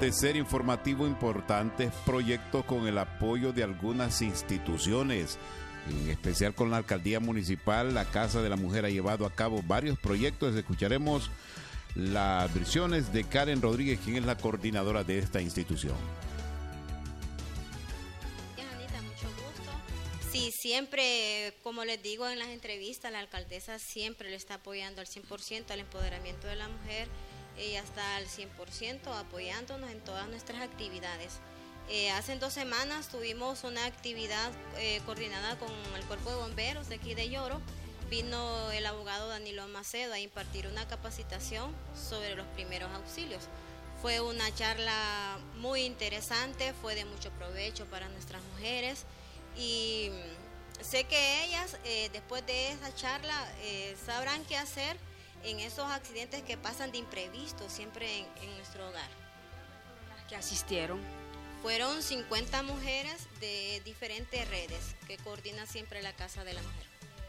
acontecer informativo importantes proyectos con el apoyo de algunas instituciones. En especial con la Alcaldía Municipal, la Casa de la Mujer ha llevado a cabo varios proyectos. Escucharemos las versiones de Karen Rodríguez, quien es la coordinadora de esta institución. Anita, mucho gusto. Sí, siempre, como les digo en las entrevistas, la alcaldesa siempre le está apoyando al 100% al empoderamiento de la mujer. Ella está al 100% apoyándonos en todas nuestras actividades. Hace 2 semanas tuvimos una actividad coordinada con el Cuerpo de Bomberos de aquí de Yoro. Vino el abogado Danilo Macedo a impartir una capacitación sobre los primeros auxilios. Fue una charla muy interesante, fue de mucho provecho para nuestras mujeres y sé que ellas después de esa charla sabrán qué hacer en esos accidentes que pasan de imprevisto siempre en nuestro hogar. ¿Que asistieron? Fueron 50 mujeres de diferentes redes que coordina siempre la Casa de la Mujer.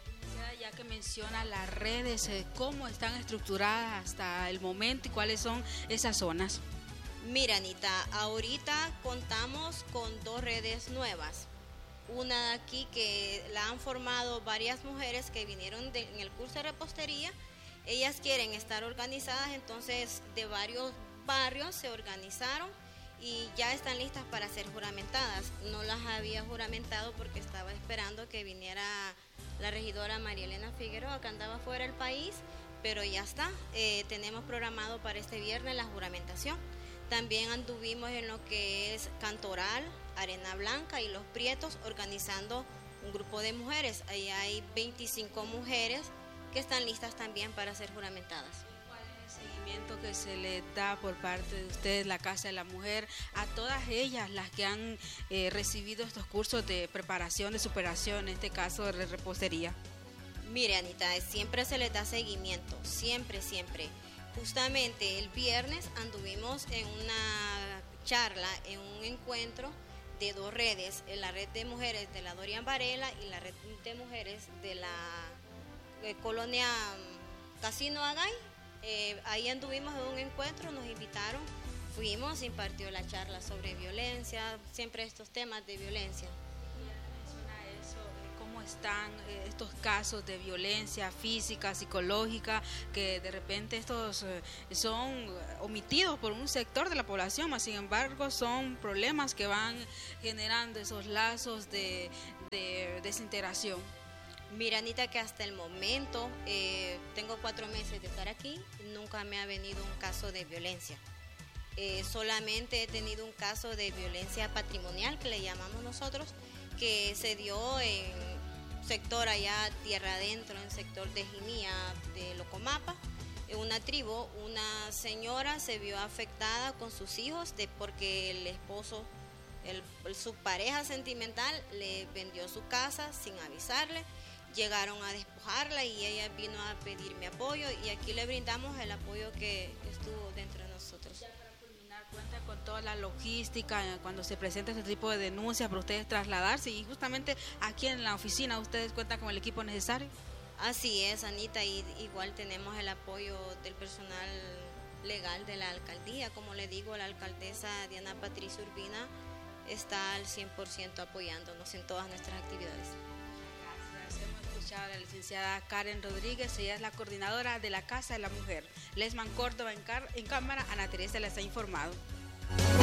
Ya que menciona las redes, ¿cómo están estructuradas hasta el momento y cuáles son esas zonas? Mira, Anita, ahorita contamos con 2 redes nuevas. Una aquí que la han formado varias mujeres que vinieron en el curso de repostería. Ellas quieren estar organizadas, entonces de varios barrios se organizaron y ya están listas para ser juramentadas. No las había juramentado porque estaba esperando que viniera la regidora María Elena Figueroa, que andaba fuera del país, pero ya está. Tenemos programado para este viernes la juramentación. También anduvimos en lo que es Cantoral, Arena Blanca y Los Prietos organizando un grupo de mujeres. Ahí hay 25 mujeres que están listas también para ser juramentadas. Seguimiento que se le da por parte de ustedes, la Casa de la Mujer, a todas ellas las que han recibido estos cursos de preparación, de superación, en este caso de repostería? Mire, Anita, siempre se les da seguimiento, siempre. Justamente el viernes anduvimos en una charla, en un encuentro de 2 redes, la red de mujeres de la Dorian Varela y la red de mujeres de la colonia Casino Agay. Ahí anduvimos en un encuentro, nos invitaron, fuimos, impartió la charla sobre violencia, siempre estos temas de violencia. Menciona eso, ¿cómo están estos casos de violencia física, psicológica, que de repente estos son omitidos por un sector de la población, mas sin embargo son problemas que van generando esos lazos de desintegración? Mira, Anita, que hasta el momento, tengo 4 meses de estar aquí, nunca me ha venido un caso de violencia. Solamente he tenido un caso de violencia patrimonial, que le llamamos nosotros, que se dio en sector allá tierra adentro, en sector de Jimía, de Locomapa, en una tribu. Una señora se vio afectada con sus hijos porque el esposo, su pareja sentimental, le vendió su casa sin avisarle. Llegaron a despojarla y ella vino a pedirme apoyo y aquí le brindamos el apoyo que estuvo dentro de nosotros. Ya para culminar, cuenta con toda la logística cuando se presenta este tipo de denuncias para ustedes trasladarse y justamente aquí en la oficina ustedes cuentan con el equipo necesario. Así es, Anita, y igual tenemos el apoyo del personal legal de la alcaldía. Como le digo, la alcaldesa Diana Patricia Urbina está al 100% apoyándonos en todas nuestras actividades. A la licenciada Karen Rodríguez, ella es la coordinadora de la Casa de la Mujer. Lesman Córdoba en cámara, Ana Teresa les ha informado.